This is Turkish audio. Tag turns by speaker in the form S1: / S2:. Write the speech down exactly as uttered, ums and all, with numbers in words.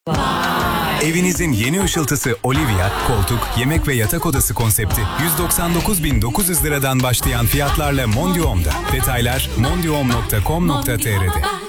S1: Evinizin yeni ışıltısı Olivia, koltuk, yemek ve yatak odası konsepti yüz doksan dokuz bin dokuz yüz liradan başlayan fiyatlarla Mondium'da. Detaylar mondium nokta com nokta tr'de.